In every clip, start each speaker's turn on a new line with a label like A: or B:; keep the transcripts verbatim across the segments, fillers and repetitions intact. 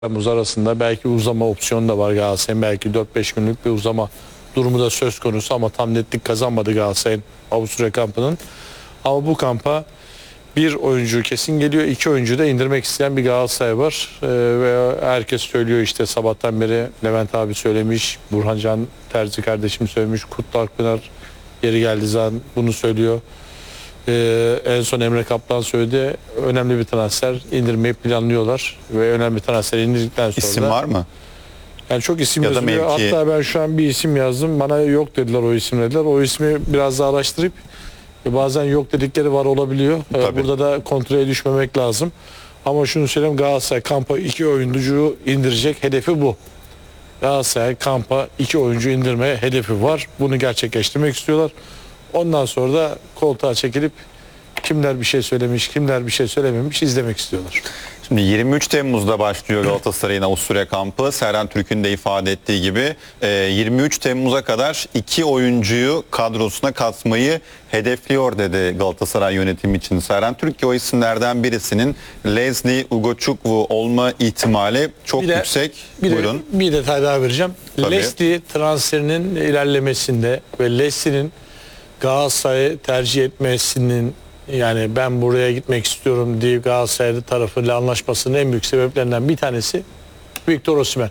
A: Temmuz arasında belki uzama opsiyonu da var Galatasaray'ın. Belki dört beş günlük bir uzama durumu da söz konusu ama tam netlik kazanmadı Galatasaray'ın Avusturya kampının. Ama bu kampa bir oyuncu kesin geliyor, iki oyuncu da indirmek isteyen bir Galatasaray var. Ee, ve herkes söylüyor işte sabahtan beri Levent abi söylemiş, Burhan Can Terzi kardeşim söylemiş, Kutlu Akpınar yeri geldiği zaman bunu söylüyor. Ee, en son Emre Kaplan söyledi. Önemli bir transfer indirmeyi planlıyorlar ve önemli bir transfer indirdikten sonra
B: İsim var mı?
A: Yani çok isim
B: Ya da
A: yazılıyor.
B: mevki.
A: Hatta ben şu an bir isim yazdım. Bana yok dediler, o isim dediler. O ismi biraz daha araştırıp e, bazen yok dedikleri var olabiliyor. Ee,
B: Tabii.
A: Burada da kontrole düşmemek lazım. Ama şunu söyleyeyim, Galatasaray kampa iki oyuncuyu indirecek. Hedefi bu. Galatasaray kampa iki oyuncu indirme hedefi var. Bunu gerçekleştirmek istiyorlar. Ondan sonra da koltuğa çekilip kimler bir şey söylemiş, kimler bir şey söylememiş izlemek istiyorlar.
B: Şimdi yirmi üç Temmuz'da başlıyor Galatasaray'ın Avusturya kampı. Serhan Türk'ün de ifade ettiği gibi yirmi üç Temmuz'a kadar iki oyuncuyu kadrosuna katmayı hedefliyor dedi Galatasaray yönetimi için Serhan Türk ki o isimlerden birisinin Leslie Ugochukwu olma ihtimali çok
A: Bir de-
B: yüksek.
A: Bir,
B: Buyurun.
A: de, bir detay daha vereceğim.
B: Tabii.
A: Leslie transferinin ilerlemesinde ve Leslie'nin Galatasaray'ı tercih etmesinin, yani ben buraya gitmek istiyorum diye Galatasaray tarafıyla anlaşmasının en büyük sebeplerinden bir tanesi Victor Osimhen.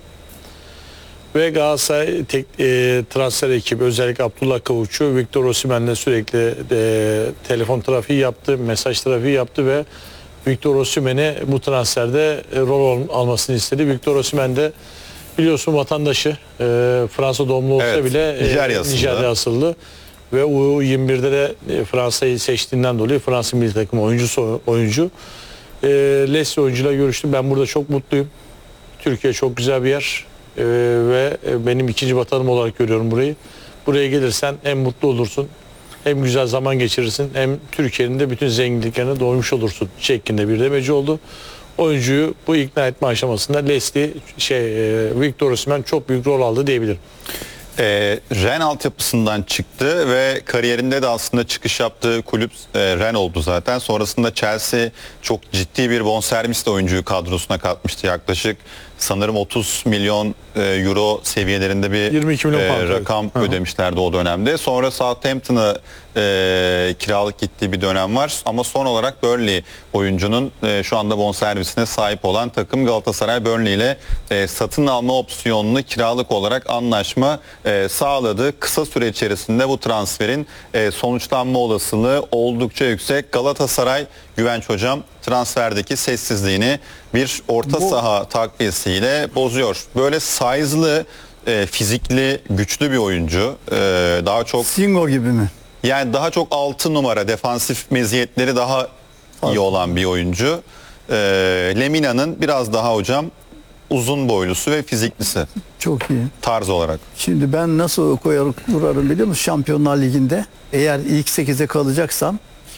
A: Ve Galatasaray tek, e, transfer ekibi özellikle Abdullah Kavuççu Victor Osimhen'le sürekli e, telefon trafiği yaptı, mesaj trafiği yaptı ve Victor Osimhen'i bu transferde e, rol al- almasını istedi. Victor Osimhen de biliyorsun vatandaşı, e, Fransa doğumlu olsa
B: Evet,
A: bile e,
B: Nijerya asıllı.
A: Nijerya asıllı. Ve U yirmi birde de e, Fransa'yı seçtiğinden dolayı Fransa milli takımı oyuncusu oyuncu. E, Leslie oyuncuyla görüştüm. Ben burada çok mutluyum. Türkiye çok güzel bir yer. E, ve e, benim ikinci vatanım olarak görüyorum burayı. Buraya gelirsen hem mutlu olursun, hem güzel zaman geçirirsin, hem Türkiye'nin de bütün zenginliklerine doymuş olursun şeklinde bir demeci oldu. Oyuncuyu bu ikna etme aşamasında Leslie şey e, Victor Osimhen çok büyük rol aldı diyebilirim.
B: E, Ren altyapısından çıktı ve kariyerinde de aslında çıkış yaptığı kulüp e, Ren oldu zaten. Sonrasında Chelsea çok ciddi bir bonservisle oyuncuyu kadrosuna katmıştı. Yaklaşık sanırım otuz milyon e, euro seviyelerinde bir
A: yirmi iki milyon pound, evet.
B: rakam
A: Hı hı.
B: ödemişlerdi o dönemde. Sonra Southampton'a e, kiralık gittiği bir dönem var. Ama son olarak Burnley oyuncunun e, şu anda bonservisine sahip olan takım Galatasaray Burnley ile e, satın alma opsiyonunu kiralık olarak anlaşma e, sağladı. Kısa süre içerisinde bu transferin e, sonuçlanma olasılığı oldukça yüksek. Galatasaray, Güvenç Hocam, transferdeki sessizliğini bir orta
A: Bu-
B: saha takviyesiyle bozuyor. Böyle size'lı, e, fizikli, güçlü bir oyuncu. E, daha çok
C: Singo gibi mi?
B: yani daha çok altı numara, defansif meziyetleri daha iyi olan bir oyuncu. E, Lemina'nın biraz daha hocam uzun boylusu ve fiziklisi
C: Çok iyi.
B: tarz olarak.
C: Şimdi ben nasıl koyarım, kurarım biliyor musun? Şampiyonlar Ligi'nde eğer ilk sekize kalacaksam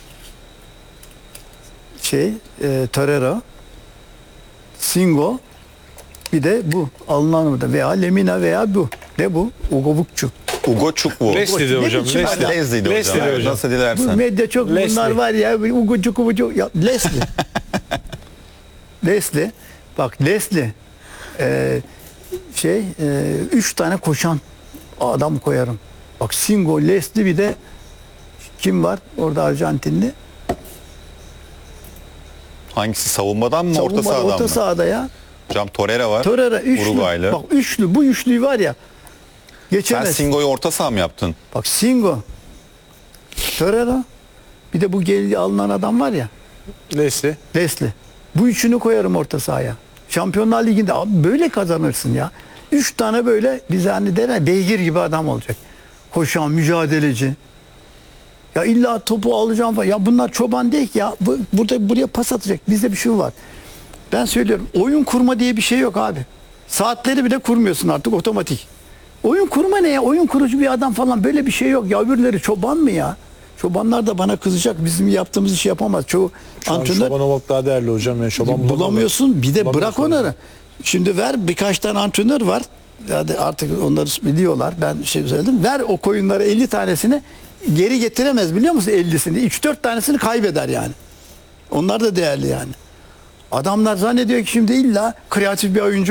C: şey e, Torreira, Singo, bir de bu alınan da veya Lemina veya bu. Ne bu? Ugovukçu.
B: Ugochukwu.
A: Leslie de
C: Ne
A: hocam.
C: biçim
A: Leslie.
C: adam?
B: Leslie'di
A: Leslie
B: hocam.
A: de
B: Evet,
A: hocam.
B: nasıl
C: Bu
B: dilersen.
C: medya çok bunlar
A: Leslie.
C: var ya. Ugucuk ugucuk. Ya, Leslie. Leslie. Bak Leslie. e, şey e, üç tane koşan adam koyarım. Bak Singo, Leslie, bir de kim var? Orada Arjantinli.
B: Hangisi, savunmadan mı, orta
C: Savunma-
B: sahadan
C: orta
B: mı?
C: sahada ya.
B: Hocam Torreira var.
C: Torreira üçlü.
B: Uruguaylı.
C: Bak üçlü. Bu üçlü var ya.
B: Sen
C: Geçemez.
B: Singo'yu orta saha mı yaptın?
C: Bak Singo. Torreira. Bir de bu geldi alınan adam var ya.
A: Leslie.
C: Leslie. Bu üçünü koyarım orta sahaya. Şampiyonlar Ligi'nde abi böyle kazanırsın ya. Üç tane böyle bize hani derler beygir gibi adam olacak. Koşan, mücadeleci. Ya illa topu alacağım falan. Ya bunlar çoban değil ki ya. Bu, burada buraya pas atacak. Bizde bir şey var. Ben söylüyorum. Oyun kurma diye bir şey yok abi. Saatleri bile kurmuyorsun artık otomatik. Oyun kurma ne ya? Oyun kurucu bir adam falan böyle bir şey yok. Ya öbürleri çoban mı ya? Çobanlar da bana kızacak. Bizim yaptığımız işi yapamaz. Çoğu
A: Şu an
C: antrenör
A: Şoban olmak daha değerli hocam. Yani Şoban
C: bulamıyorsun. Bir de bırak
A: Bulamıyorsun.
C: onları. Şimdi ver birkaç tane antrenör var. Hadi artık onları biliyorlar. Ben şey söyledim. Ver o koyunları elli tanesini geri getiremez biliyor musun ellisini? üç dört tanesini kaybeder yani. Onlar da değerli yani. Adamlar zannediyor ki şimdi illa kreatif bir oyuncu